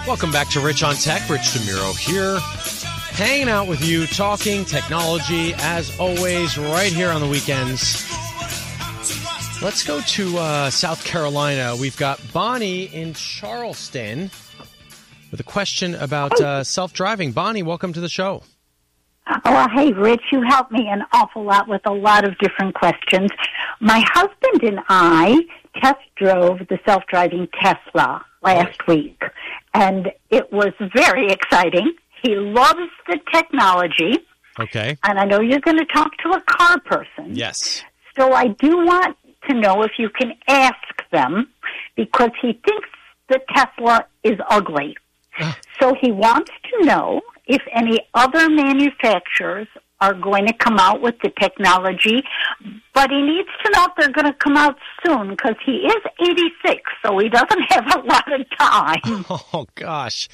Welcome back to Rich on Tech. Rich DeMuro here, hanging out with you, talking technology, as always, right here on the weekends. Let's go to South Carolina. We've got Bonnie in Charleston with a question about self-driving. Bonnie, welcome to the show. Oh, hey, Rich, you helped me an awful lot with a lot of different questions. My husband and I test drove the self-driving Tesla last week, and it was very exciting. He loves the technology. Okay. And I know you're going to talk to a car person. Yes. So I do want to know if you can ask them, because he thinks the Tesla is ugly. So he wants to know if any other manufacturers are going to come out with the technology, but he needs to know if they're going to come out soon, because he is 86, so he doesn't have a lot of time. Oh, gosh.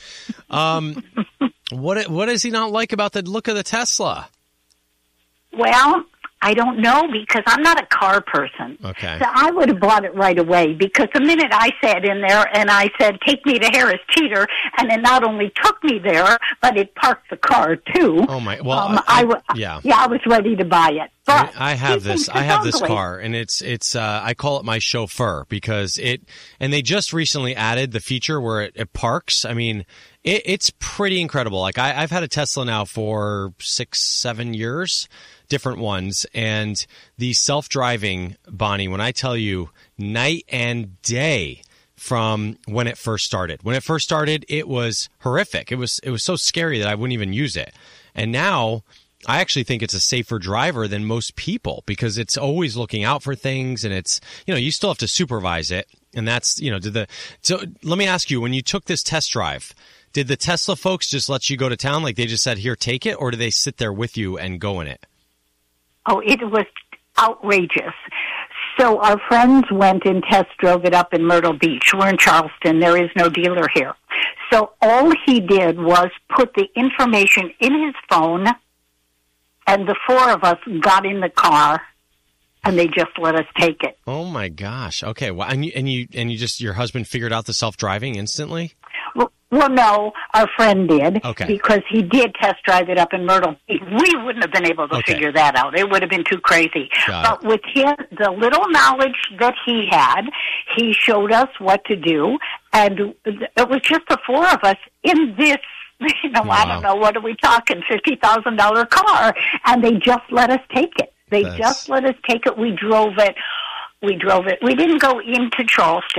What does he not like about the look of the Tesla? Well, I don't know, because I'm not a car person. Okay. So I would have bought it right away, because the minute I sat in there and I said, take me to Harris Teeter, and it not only took me there, but it parked the car too. Oh my! Well, I was ready to buy it. But I have this. I have this car, and it's. I call it my chauffeur, because and they just recently added the feature where it parks. I mean, it's pretty incredible. Like I've had a Tesla now for 6-7 years. Different ones, and the self-driving, Bonnie, when I tell you, night and day from when it first started. When it first started, it was horrific. It was so scary that I wouldn't even use it. And now I actually think it's a safer driver than most people, because it's always looking out for things, and it's, you still have to supervise it. And that's, so let me ask you, when you took this test drive, did the Tesla folks just let you go to town? Like they just said, here, take it, or do they sit there with you and go in it? Oh, it was outrageous. So our friends went and test drove it up in Myrtle Beach. We're in Charleston. There is no dealer here. So all he did was put the information in his phone, and the four of us got in the car, and they just let us take it. Oh my gosh! Okay, well, and you just, your husband figured out the self-driving instantly? Well, no, our friend did, okay, because he did test drive it up in Myrtle Beach. We wouldn't have been able to figure that out. It would have been too crazy. But with the little knowledge that he had, he showed us what to do, and it was just the four of us in this, wow. I don't know, what are we talking, $50,000 car, and they just let us take it. They just let us take it. We drove it. We didn't go into Charleston.